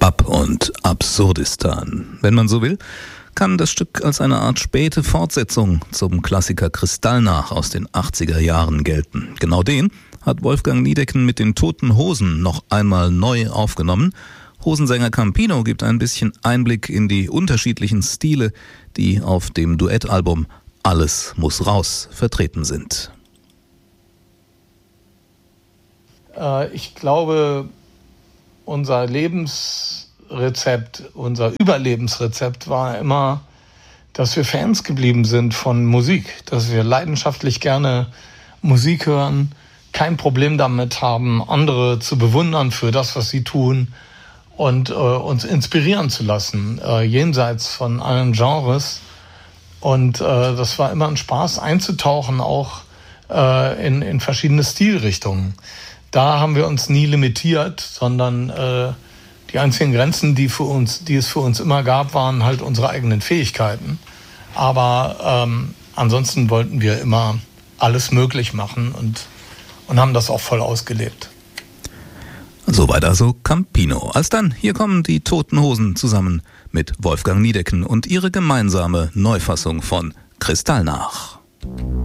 Bab und Absurdistan. Wenn man so will, kann das Stück als eine Art späte Fortsetzung zum Klassiker Kristallnach aus den 80er Jahren gelten. Genau den hat Wolfgang Niedecken mit den Toten Hosen noch einmal neu aufgenommen. Hosensänger Campino gibt ein bisschen Einblick in die unterschiedlichen Stile, die auf dem Duettalbum Alles muss raus vertreten sind. Ich glaube, unser Lebensrezept, unser Überlebensrezept war immer, dass wir Fans geblieben sind von Musik, dass wir leidenschaftlich gerne Musik hören, kein Problem damit haben, andere zu bewundern für das, was sie tun und uns inspirieren zu lassen, jenseits von allen Genres. Und das war immer ein Spaß, einzutauchen, auch in verschiedene Stilrichtungen. Da haben wir uns nie limitiert, sondern die einzigen Grenzen, die es für uns immer gab, waren halt unsere eigenen Fähigkeiten. Aber ansonsten wollten wir immer alles möglich machen und haben das auch voll ausgelebt. Soweit also Campino. Alsdann, hier kommen die Toten Hosen zusammen mit Wolfgang Niedecken und ihre gemeinsame Neufassung von Kristallnach.